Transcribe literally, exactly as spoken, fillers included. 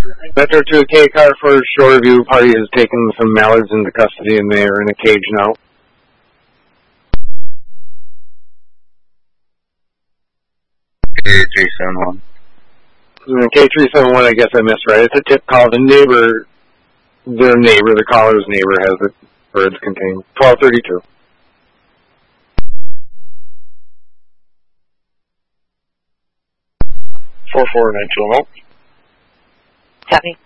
Metro two K car for Shoreview. Party has taken some mallards into custody and they are in a cage now. K three seven one. K three seven one, I guess I missed right. It's a tip call. The neighbor, their neighbor, the caller's neighbor has the birds contained. twelve thirty-two. four four nine two one. Copy.